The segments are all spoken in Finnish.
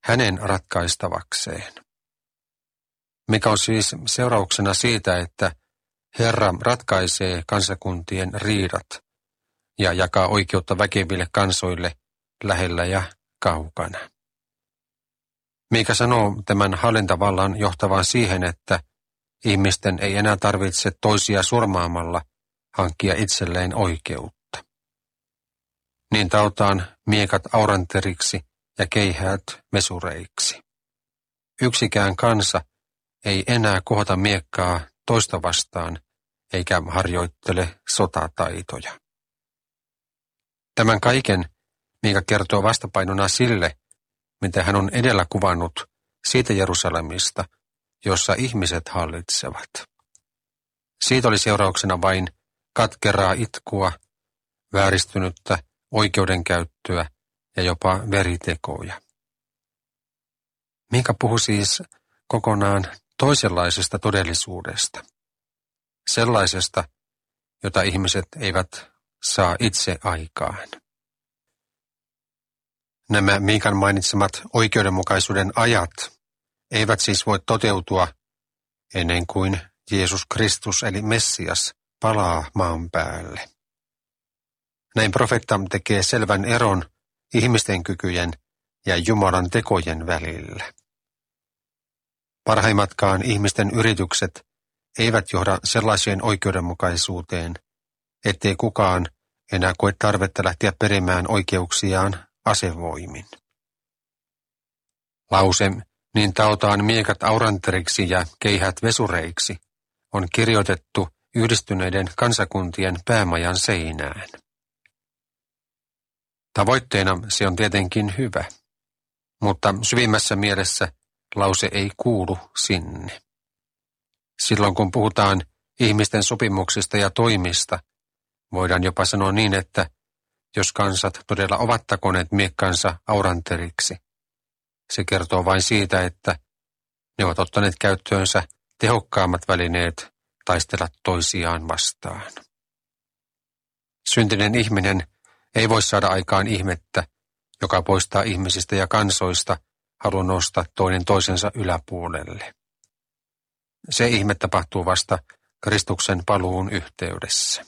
hänen ratkaistavakseen. Mikä on siis seurauksena siitä, että Herra ratkaisee kansakuntien riidat ja jakaa oikeutta väkeville kansoille lähellä ja kaukana. Miika sanoo tämän hallintavallan johtavan siihen, että ihmisten ei enää tarvitse toisia surmaamalla hankkia itselleen oikeutta. Niin tautaan miekat auranteriksi ja keihäät mesureiksi. Yksikään kansa ei enää kohota miekkaa toista vastaan eikä harjoittele sotataitoja. Tämän kaiken Miika kertoo vastapainona sille, mitä hän on edellä kuvannut siitä Jerusalemista, jossa ihmiset hallitsevat. Siitä oli seurauksena vain katkeraa itkua, vääristynyttä oikeudenkäyttöä ja jopa veritekoja. Miika puhui siis kokonaan toisenlaisesta todellisuudesta. Sellaisesta, jota ihmiset eivät saa itse aikaan. Nämä Miikan mainitsemat oikeudenmukaisuuden ajat eivät siis voi toteutua ennen kuin Jeesus Kristus eli Messias palaa maan päälle. Näin profeetta tekee selvän eron ihmisten kykyjen ja Jumalan tekojen välillä. Parhaimmatkaan ihmisten yritykset eivät johda sellaiseen oikeudenmukaisuuteen, ettei kukaan enää koe tarvetta lähteä perimään oikeuksiaan asevoimin. Lause, niin tautaan miekat auranteriksi ja keihät vesureiksi, on kirjoitettu yhdistyneiden kansakuntien päämajan seinään. Tavoitteena se on tietenkin hyvä, mutta syvimmässä mielessä lause ei kuulu sinne. Silloin kun puhutaan ihmisten sopimuksista ja toimista, voidaan jopa sanoa niin, että jos kansat todella ovat takoneet miekkansa auranteriksi, se kertoo vain siitä, että ne ovat ottaneet käyttöönsä tehokkaammat välineet taistella toisiaan vastaan. Syntinen ihminen ei voi saada aikaan ihmettä, joka poistaa ihmisistä ja kansoista halun nostaa toinen toisensa yläpuolelle. Se ihme tapahtuu vasta Kristuksen paluun yhteydessä.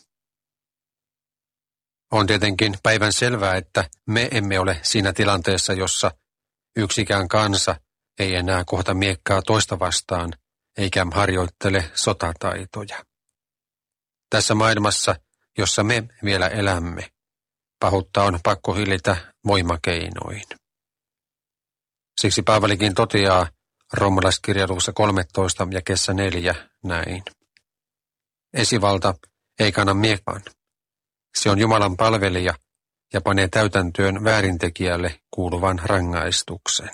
On tietenkin päivän selvää, että me emme ole siinä tilanteessa, jossa yksikään kansa ei enää kohta miekkaa toista vastaan eikä harjoittele sotataitoja. Tässä maailmassa, jossa me vielä elämme, pahuutta on pakko hillitä voimakeinoin. Siksi Paavalikin toteaa roomalaiskirjan luvussa 13 jakeessa 4 näin. Esivalta ei kanna miekkaan. Se on Jumalan palvelija ja panee täytäntöön väärintekijälle kuuluvan rangaistuksen.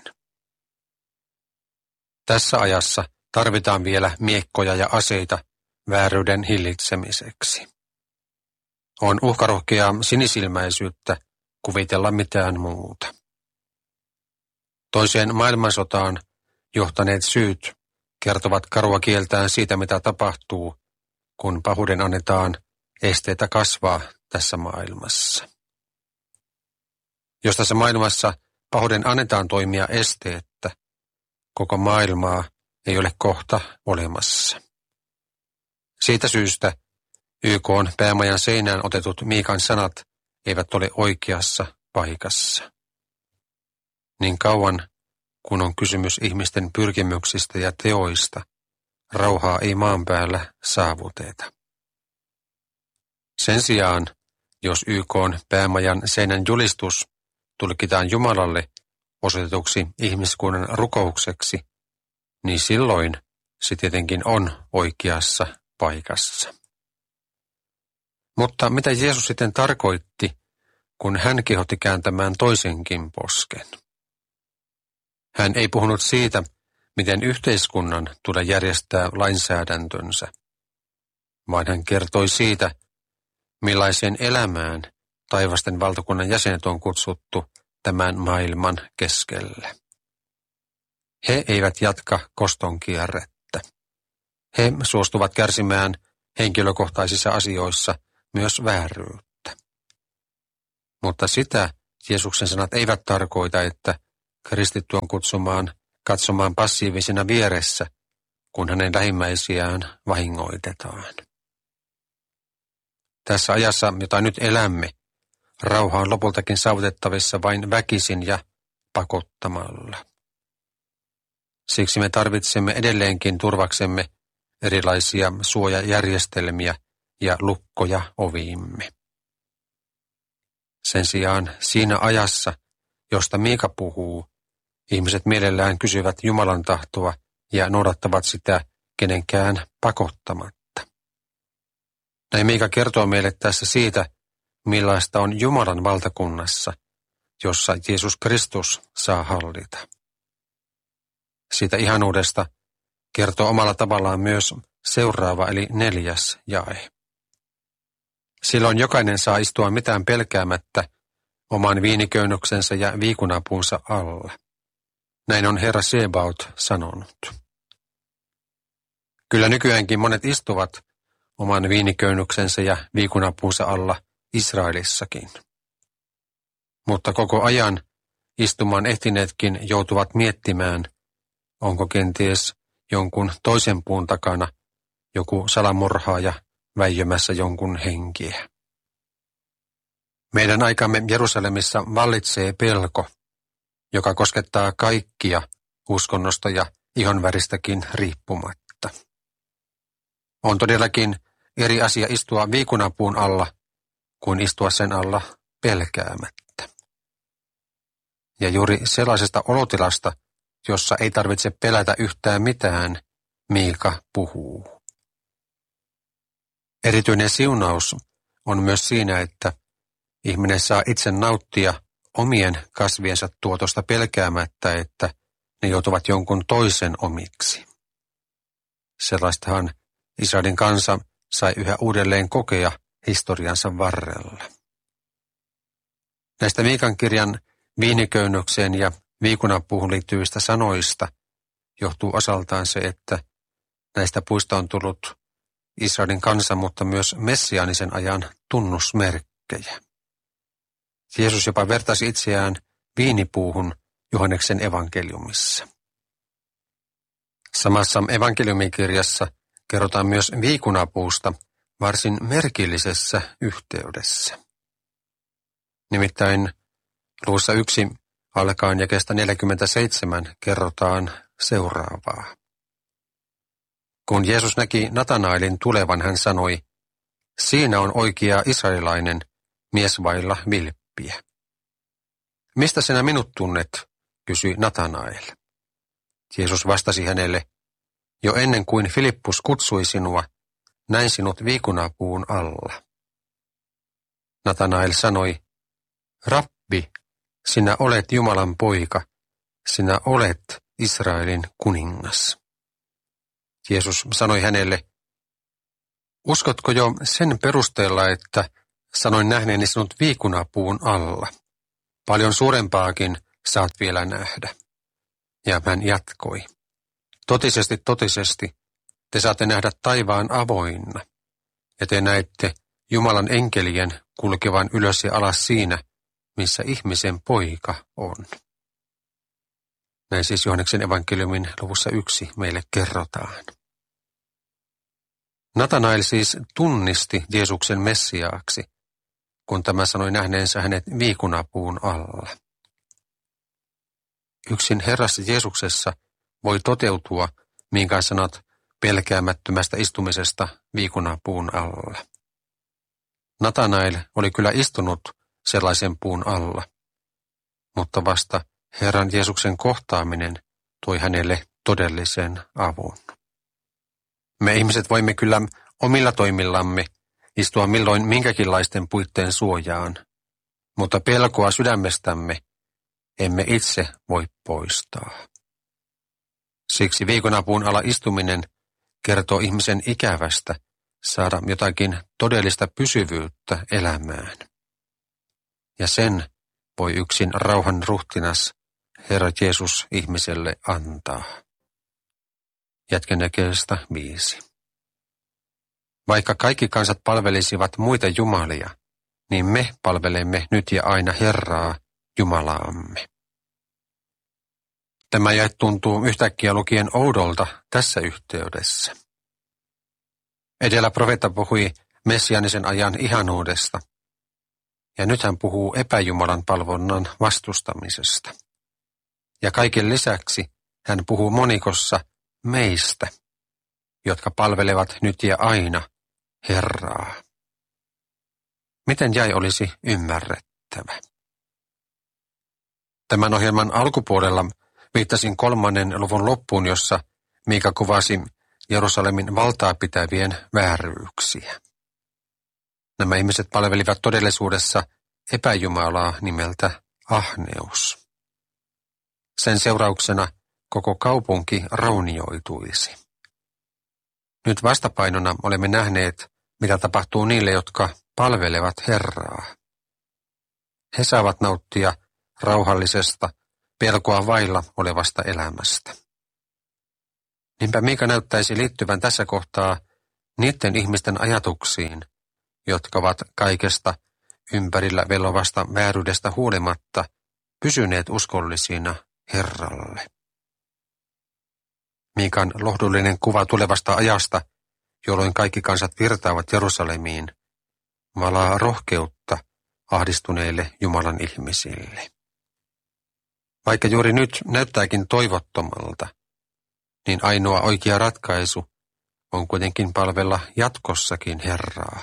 Tässä ajassa tarvitaan vielä miekkoja ja aseita vääryyden hillitsemiseksi. On uhkarohkeaa sinisilmäisyyttä kuvitella mitään muuta. Toiseen maailmansotaan johtaneet syyt kertovat karua kieltään siitä, mitä tapahtuu, kun pahuuden annetaan esteitä kasvaa tässä maailmassa. Jos tässä maailmassa pahuuden annetaan toimia esteettä, koko maailmaa ei ole kohta olemassa. Siitä syystä YK:n päämajan seinään otetut Miikan sanat eivät ole oikeassa paikassa. Niin kauan, kun on kysymys ihmisten pyrkimyksistä ja teoista, rauhaa ei maan päällä saavuteta. Sen sijaan, jos YK:n päämajan seinän julistus tulkitaan Jumalalle osoitetuksi ihmiskunnan rukoukseksi, niin silloin se tietenkin on oikeassa paikassa. Mutta mitä Jeesus sitten tarkoitti, kun hän kehotti kääntämään toisenkin posken? Hän ei puhunut siitä, miten yhteiskunnan tulee järjestää lainsäädäntönsä, vaan hän kertoi siitä, millaiseen elämään taivasten valtakunnan jäsenet on kutsuttu tämän maailman keskellä. He eivät jatka kostonkierrettä. He suostuvat kärsimään henkilökohtaisissa asioissa myös vääryyttä. Mutta sitä Jeesuksen sanat eivät tarkoita, että kristitty on katsomaan passiivisena vieressä, kun hänen lähimmäisiään vahingoitetaan. Tässä ajassa, jota nyt elämme, rauha on lopultakin saavutettavissa vain väkisin ja pakottamalla. Siksi me tarvitsemme edelleenkin turvaksemme erilaisia suojajärjestelmiä ja lukkoja oviimme. Sen sijaan siinä ajassa, josta Miika puhuu, ihmiset mielellään kysyvät Jumalan tahtoa ja noudattavat sitä kenenkään pakottamatta. Näin Miika kertoo meille tässä siitä, millaista on Jumalan valtakunnassa, jossa Jeesus Kristus saa hallita. Siitä ihanuudesta kertoo omalla tavallaan myös seuraava eli 4. jae. Silloin jokainen saa istua mitään pelkäämättä oman viiniköynnöksensä ja viikunapuunsa alla. Näin on Herra Sebaot sanonut. Kyllä nykyäänkin monet istuvat oman viiniköynnöksensä ja viikunapuunsa alla Israelissakin. Mutta koko ajan istumaan ehtineetkin joutuvat miettimään, onko kenties jonkun toisen puun takana joku salamurhaaja väijymässä jonkun henkiä. Meidän aikamme Jerusalemissa vallitsee pelko, joka koskettaa kaikkia uskonnosta ja ihonväristäkin riippumatta. On todellakin eri asia istua viikunapuun alla kuin istua sen alla pelkäämättä. Ja juuri sellaisesta olotilasta, jossa ei tarvitse pelätä yhtään mitään, Miika puhuu. Erityinen siunaus on myös siinä, että ihminen saa itse nauttia omien kasviensa tuotosta pelkäämättä, että ne joutuvat jonkun toisen omiksi. Sellaistahan Israelin kansa sai yhä uudelleen kokea historiansa varrella. Näistä Miikan kirjan viiniköynnökseen ja viikunapuuhun liittyvistä sanoista johtuu osaltaan se, että näistä puista on tullut Israelin kansan, mutta myös messiaanisen ajan tunnusmerkkejä. Jeesus jopa vertasi itseään viinipuuhun Johanneksen evankeliumissa. Samassa evankeliumikirjassa kerrotaan myös viikunapuusta varsin merkillisessä yhteydessä. Nimittäin luvussa 1 alkaen jakeesta 47 kerrotaan seuraavaa. Kun Jeesus näki Natanaelin tulevan, hän sanoi, siinä on oikea israelilainen, mies vailla vilppiä. Mistä sinä minut tunnet, kysyi Natanael. Jeesus vastasi hänelle, jo ennen kuin Filippus kutsui sinua, näin sinut viikunapuun alla. Natanael sanoi, Rabbi, sinä olet Jumalan poika, sinä olet Israelin kuningas. Jeesus sanoi hänelle, uskotko jo sen perusteella, että sanoin nähneeni sinut viikunapuun alla? Paljon suurempaakin saat vielä nähdä. Ja hän jatkoi, totisesti, totisesti, te saatte nähdä taivaan avoinna, ja te näette Jumalan enkelien kulkevan ylös ja alas siinä, missä ihmisen poika on. Näin siis Johanneksen evankeliumin luvussa 1 meille kerrotaan. Natanael siis tunnisti Jeesuksen Messiaaksi, kun tämä sanoi nähneensä hänet viikunapuun alla. Yksin Herrassa Jeesuksessa voi toteutua, minkä sanat pelkäämättömästä istumisesta viikunapuun alla. Natanael oli kyllä istunut sellaisen puun alla, mutta vasta Herran Jeesuksen kohtaaminen toi hänelle todellisen avun. Me ihmiset voimme kyllä omilla toimillamme istua milloin minkäkinlaisten puitteen suojaan, mutta pelkoa sydämestämme emme itse voi poistaa. Siksi viikunapuun alla istuminen kertoo ihmisen ikävästä saada jotakin todellista pysyvyyttä elämään. Ja sen voi yksin rauhan ruhtinas Herra Jeesus ihmiselle antaa. Jatken jakeesta 5. Vaikka kaikki kansat palvelisivat muita jumalia, niin me palvelemme nyt ja aina Herraa, Jumalaamme. Tämä jae tuntuu yhtäkkiä lukien oudolta tässä yhteydessä. Edellä profeetta puhui messianisen ajan ihanuudesta, ja nyt hän puhuu epäjumalan palvonnan vastustamisesta. Ja kaiken lisäksi hän puhuu monikossa meistä, jotka palvelevat nyt ja aina Herraa. Miten jae olisi ymmärrettävä? Tämän ohjelman alkupuolella viittasin 3. luvun loppuun, jossa Miika kuvasi Jerusalemin valtaa pitävien vääryyksiä. Nämä ihmiset palvelivat todellisuudessa epäjumalaa nimeltä ahneus. Sen seurauksena koko kaupunki raunioituisi. Nyt vastapainona olemme nähneet, mitä tapahtuu niille, jotka palvelevat Herraa. He saavat nauttia rauhallisesta, pelkoa vailla olevasta elämästä. Niinpä Miika näyttäisi liittyvän tässä kohtaa niiden ihmisten ajatuksiin, jotka ovat kaikesta ympärillä velovasta vääryydestä huolimatta pysyneet uskollisina Herralle. Miikan lohdullinen kuva tulevasta ajasta, jolloin kaikki kansat virtaavat Jerusalemiin, valaa rohkeutta ahdistuneille Jumalan ihmisille. Vaikka juuri nyt näyttääkin toivottomalta, niin ainoa oikea ratkaisu on kuitenkin palvella jatkossakin Herraa.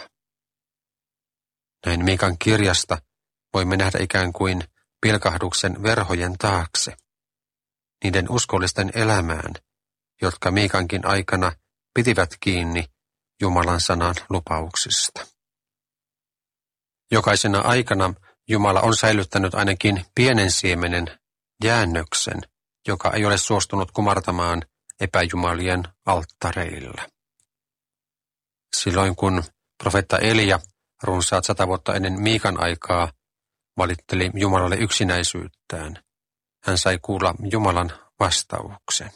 Näin Miikan kirjasta voimme nähdä ikään kuin pilkahduksen verhojen taakse, niiden uskollisten elämään, jotka Miikankin aikana pitivät kiinni Jumalan sanan lupauksista. Jokaisena aikana Jumala on säilyttänyt ainakin pienen siemenen jäännöksen, joka ei ole suostunut kumartamaan epäjumalien alttareilla. Silloin kun profeetta Elia runsaat 100 vuotta ennen Miikan aikaa valitteli Jumalalle yksinäisyyttään, hän sai kuulla Jumalan vastauksen.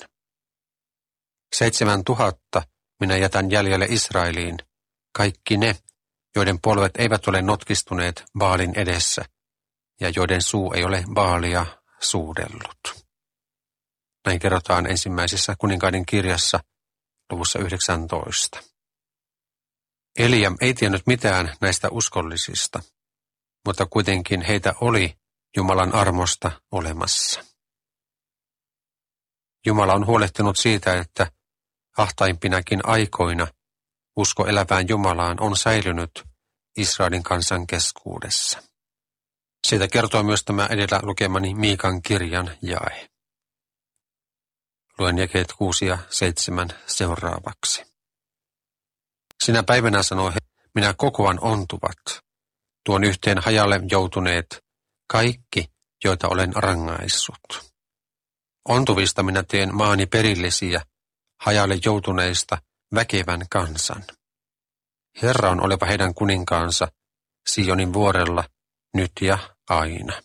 7,000 minä jätän jäljelle Israeliin, kaikki ne, joiden polvet eivät ole notkistuneet Baalin edessä ja joiden suu ei ole Baalia suudellut. Näin kerrotaan ensimmäisessä kuninkaiden kirjassa luvussa 19. Elia ei tiennyt mitään näistä uskollisista, mutta kuitenkin heitä oli Jumalan armosta olemassa. Jumala on huolehtinut siitä, että ahtaimpinakin aikoina usko elävään Jumalaan on säilynyt Israelin kansan keskuudessa. Siitä kertoo myös tämä edellä lukemani Miikan kirjan jae. Luen jakeet 6 ja 7 seuraavaksi. Sinä päivänä sanoi he, minä kokoan ontuvat, tuon yhteen hajalle joutuneet, kaikki, joita olen rangaissut. Ontuvista minä teen maani perillisiä, hajalle joutuneista väkevän kansan. Herra on oleva heidän kuninkaansa, Sionin vuorella, nyt ja aina.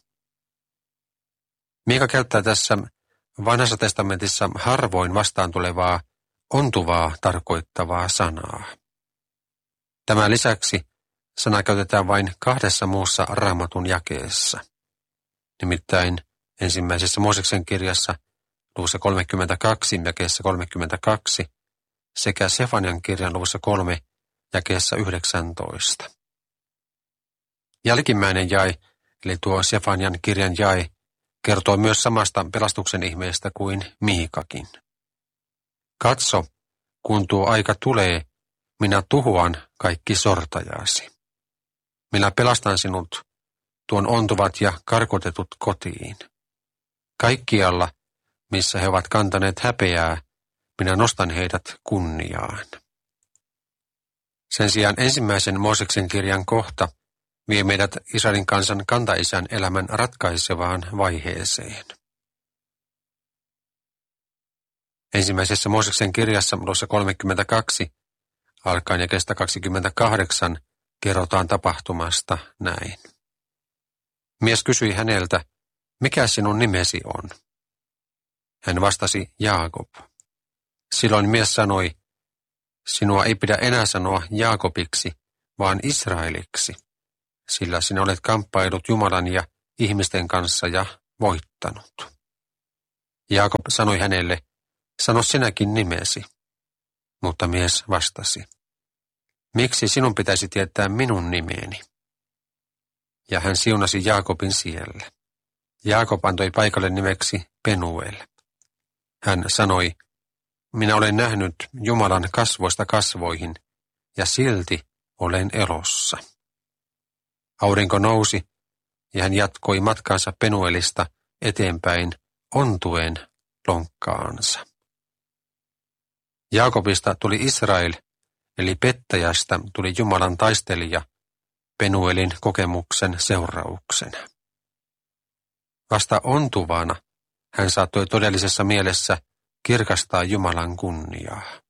Miika käyttää tässä Vanhassa testamentissa harvoin vastaan tulevaa, ontuvaa tarkoittavaa sanaa. Tämän lisäksi sana käytetään vain 2 muussa Raamatun jakeessa. Nimittäin ensimmäisessä Mooseksen kirjassa luvussa 32, jakeessa 32, sekä Sefanian kirjan luvussa 3, jakeessa 19. Jälkimmäinen jae, eli tuo Sefanian kirjan jae, kertoo myös samasta pelastuksen ihmeestä kuin Miikakin. Katso, kun tuo aika tulee, minä tuhoan kaikki sortajasi. Minä pelastan sinut, tuon ontuvat ja karkotetut kotiin. Kaikkialla, missä he ovat kantaneet häpeää, minä nostan heidät kunniaan. Sen sijaan ensimmäisen Mooseksen kirjan kohta vie meidät Israelin kansan kantaisän elämän ratkaisevaan vaiheeseen. Ensimmäisessä Mooseksen kirjassa luvussa 32, alkaen jakeesta 28, kerrotaan tapahtumasta näin. Mies kysyi häneltä, mikä sinun nimesi on? Hän vastasi Jaakob. Silloin mies sanoi, sinua ei pidä enää sanoa Jaakobiksi, vaan Israeliksi, sillä sinä olet kamppailut Jumalan ja ihmisten kanssa ja voittanut. Jaakob sanoi hänelle, sano sinäkin nimesi. Mutta mies vastasi, miksi sinun pitäisi tietää minun nimeeni? Ja hän siunasi Jaakobin siellä. Jaakob antoi paikalle nimeksi Penuel. Hän sanoi, minä olen nähnyt Jumalan kasvoista kasvoihin, ja silti olen elossa. Aurinko nousi, ja hän jatkoi matkaansa Penuelista eteenpäin ontuen lonkkaansa. Jaakobista tuli Israel, eli pettäjästä tuli Jumalan taistelija Penuelin kokemuksen seurauksena. Vasta ontuvana hän saattoi todellisessa mielessä kirkastaa Jumalan kunniaa.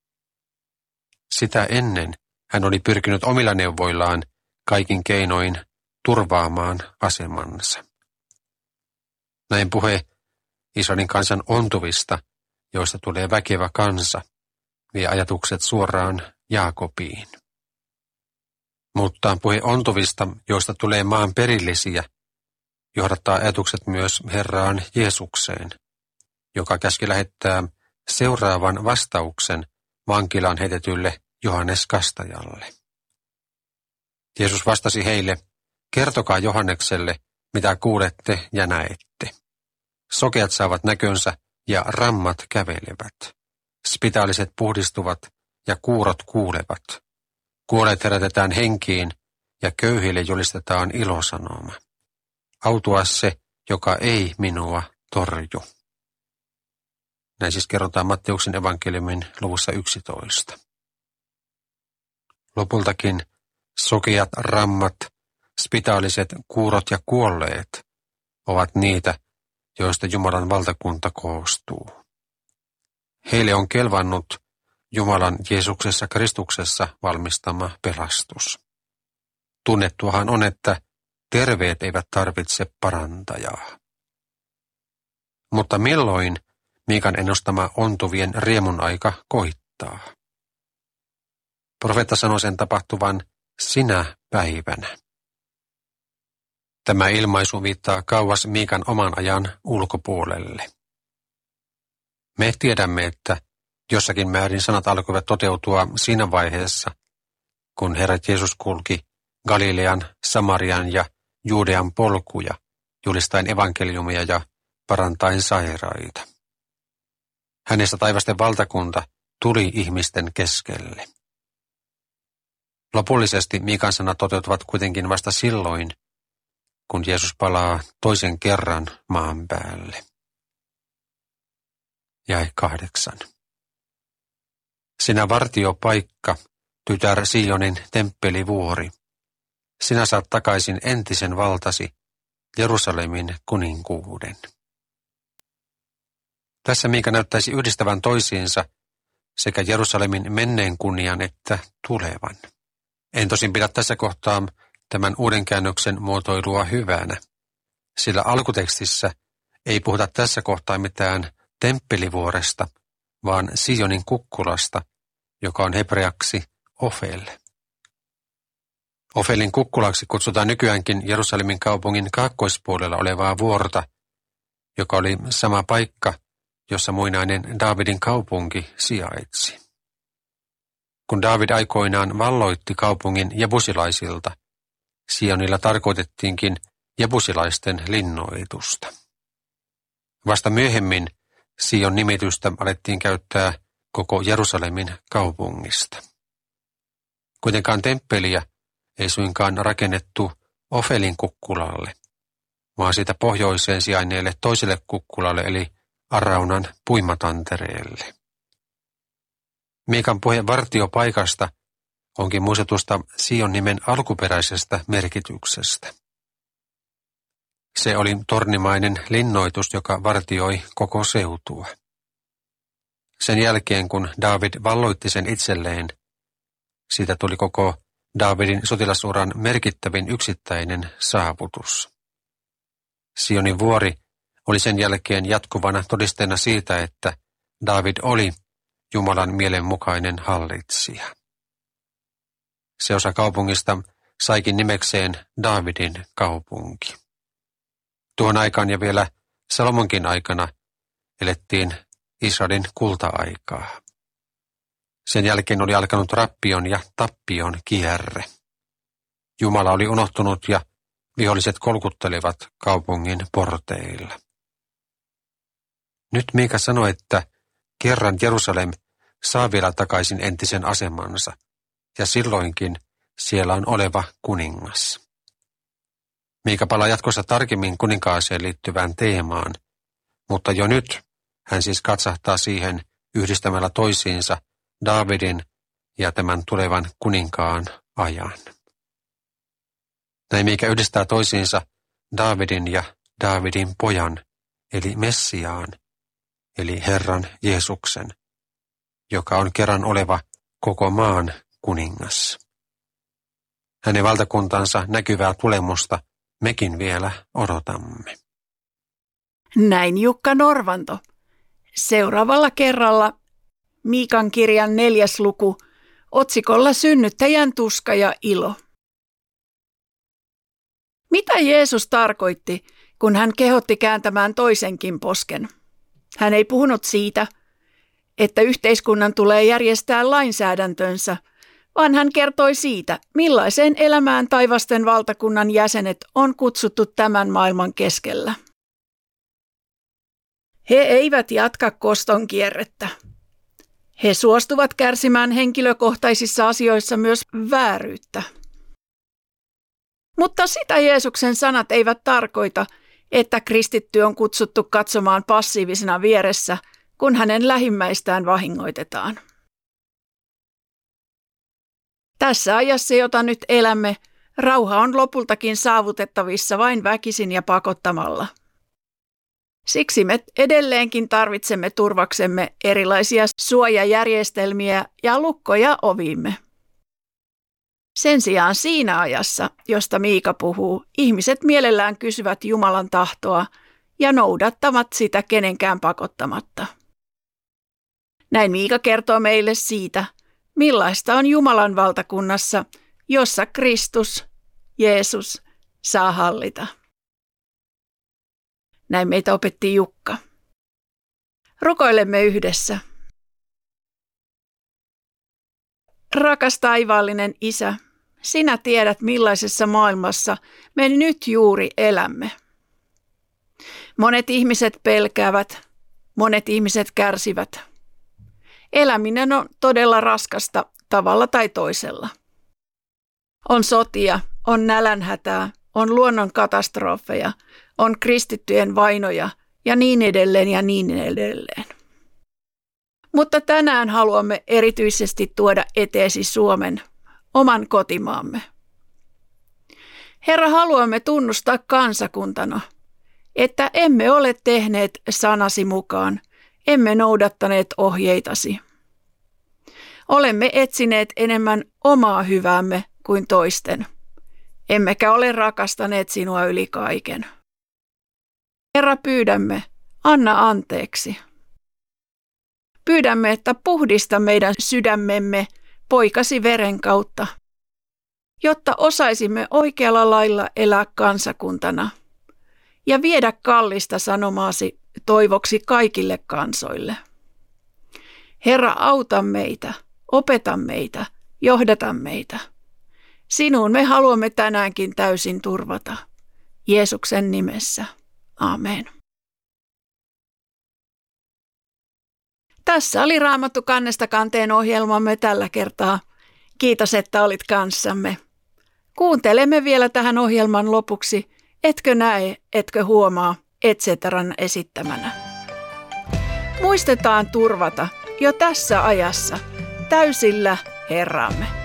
Sitä ennen hän oli pyrkinyt omilla neuvoillaan kaikin keinoin turvaamaan asemansa. Näin puhe Israelin kansan ontuvista, joista tulee väkevä kansa, vie ajatukset suoraan Jaakobiin. Mutta puhe ontuvista, joista tulee maan perillisiä, johdattaa ajatukset myös Herraan Jeesukseen, joka käski lähettää seuraavan vastauksen vankilaan heitetylle Johannes Kastajalle. Jeesus vastasi heille, kertokaa Johannekselle, mitä kuulette ja näette. Sokeat saavat näkönsä ja rammat kävelevät. Spitaaliset puhdistuvat ja kuurot kuulevat. Kuolleet herätetään henkiin ja köyhille julistetaan ilosanoma. Autua se, joka ei minua torju. Näin siis kerrotaan Matteuksen evankeliumin luvussa 11. Lopultakin sokeat, rammat, spitaaliset, kuurot ja kuolleet ovat niitä, joista Jumalan valtakunta koostuu. Heille on kelvannut Jumalan Jeesuksessa Kristuksessa valmistama pelastus. Tunnettuahan on, että terveet eivät tarvitse parantajaa. Mutta milloin Miikan ennustama ontuvien riemun aika koittaa? Profeetta sanoi sen tapahtuvan sinä päivänä. Tämä ilmaisu viittaa kauas Miikan oman ajan ulkopuolelle. Me tiedämme, että jossakin määrin sanat alkoivat toteutua siinä vaiheessa, kun Herra Jeesus kulki Galilean, Samarian ja Juudean polkuja, julistaen evankeliumia ja parantaen sairaita. Hänestä taivasten valtakunta tuli ihmisten keskelle. Lopullisesti Miikan sanat toteutuvat kuitenkin vasta silloin, kun Jeesus palaa toisen kerran maan päälle. Jae 8. Sinä vartiopaikka, tytär Sionin temppelivuori, sinä saat takaisin entisen valtasi, Jerusalemin kuninkuuden. Tässä Miika näyttäisi yhdistävän toisiinsa sekä Jerusalemin menneen kunnian että tulevan. En tosin pidä tässä kohtaa tämän uuden käännöksen muotoilua hyvänä, sillä alkutekstissä ei puhuta tässä kohtaa mitään temppelivuoresta, vaan Sionin kukkulasta, joka on hebreaksi Ofel. Ofelin kukkulaksi kutsutaan nykyäänkin Jerusalemin kaupungin kaakkoispuolella olevaa vuorta, joka oli sama paikka, jossa muinainen Daavidin kaupunki sijaitsi. Kun Daavid aikoinaan valloitti kaupungin jebusilaisilta, Sionilla tarkoitettiinkin jebusilaisten linnoitusta. Vasta myöhemmin Sion nimitystä alettiin käyttää koko Jerusalemin kaupungista. Kuitenkaan temppeliä ei suinkaan rakennettu Ofelin kukkulalle, vaan siitä pohjoiseen sijainneelle toiselle kukkulalle eli Araunan puimatantereelle. Miikan puhe vartiopaikasta onkin muistutusta Sion nimen alkuperäisestä merkityksestä. Se oli tornimainen linnoitus, joka vartioi koko seutua. Sen jälkeen, kun Daavid valloitti sen itselleen, siitä tuli koko Daavidin sotilasuran merkittävin yksittäinen saavutus. Sionin vuori oli sen jälkeen jatkuvana todisteena siitä, että Daavid oli Jumalan mielenmukainen hallitsija. Se osa kaupungista saikin nimekseen Daavidin kaupunki. Tuohon aikaan ja vielä Salomonkin aikana elettiin Israelin kulta-aikaa. Sen jälkeen oli alkanut rappion ja tappion kierre. Jumala oli unohtunut ja viholliset kolkuttelivat kaupungin porteilla. Nyt Miika sanoi, että kerran Jerusalem saa vielä takaisin entisen asemansa, ja silloinkin siellä on oleva kuningas. Miika palaa jatkossa tarkemmin kuninkaaseen liittyvään teemaan, mutta jo nyt hän siis katsahtaa siihen yhdistämällä toisiinsa Daavidin ja tämän tulevan kuninkaan ajan. Näin Miika yhdistää toisiinsa Daavidin ja Daavidin pojan, eli Messiaan, eli Herran Jeesuksen, joka on kerran oleva koko maan kuningas. Hänen valtakuntansa näkyvää tulemusta mekin vielä odotamme. Näin Jukka Norvanto. Seuraavalla kerralla Miikan kirjan 4. luku otsikolla Synnyttäjän tuska ja ilo. Mitä Jeesus tarkoitti, kun hän kehotti kääntämään toisenkin posken? Hän ei puhunut siitä, että yhteiskunnan tulee järjestää lainsäädäntönsä, vaan hän kertoi siitä, millaiseen elämään taivasten valtakunnan jäsenet on kutsuttu tämän maailman keskellä. He eivät jatka koston kierrettä. He suostuvat kärsimään henkilökohtaisissa asioissa myös vääryyttä. Mutta sitä Jeesuksen sanat eivät tarkoita, että kristitty on kutsuttu katsomaan passiivisena vieressä, kun hänen lähimmäistään vahingoitetaan. Tässä ajassa, jota nyt elämme, rauha on lopultakin saavutettavissa vain väkisin ja pakottamalla. Siksi me edelleenkin tarvitsemme turvaksemme erilaisia suojajärjestelmiä ja lukkoja oviimme. Sen sijaan siinä ajassa, josta Miika puhuu, ihmiset mielellään kysyvät Jumalan tahtoa ja noudattavat sitä kenenkään pakottamatta. Näin Miika kertoo meille siitä, millaista on Jumalan valtakunnassa, jossa Kristus, Jeesus, saa hallita. Näin meitä opetti Jukka. Rukoilemme yhdessä. Rakas taivaallinen Isä, sinä tiedät millaisessa maailmassa me nyt juuri elämme. Monet ihmiset pelkäävät, monet ihmiset kärsivät. Eläminen on todella raskasta tavalla tai toisella. On sotia, on nälänhätää, on luonnon katastrofeja, on kristittyjen vainoja ja niin edelleen ja niin edelleen. Mutta tänään haluamme erityisesti tuoda eteesi Suomen, oman kotimaamme. Herra, haluamme tunnustaa kansakuntana, että emme ole tehneet sanasi mukaan, emme noudattaneet ohjeitasi. Olemme etsineet enemmän omaa hyväämme kuin toisten, emmekä ole rakastaneet sinua yli kaiken. Herra, pyydämme, anna anteeksi. Pyydämme, että puhdista meidän sydämemme poikasi veren kautta, jotta osaisimme oikealla lailla elää kansakuntana ja viedä kallista sanomaasi toivoksi kaikille kansoille. Herra, auta meitä, opeta meitä, johdata meitä. Sinuun me haluamme tänäänkin täysin turvata. Jeesuksen nimessä. Amen. Tässä oli Raamattu kannesta kanteen ohjelmamme tällä kertaa. Kiitos, että olit kanssamme. Kuuntelemme vielä tähän ohjelman lopuksi Etkö näe, etkö huomaa, etcetran esittämänä. Muistetaan turvata jo tässä ajassa täysillä Herramme.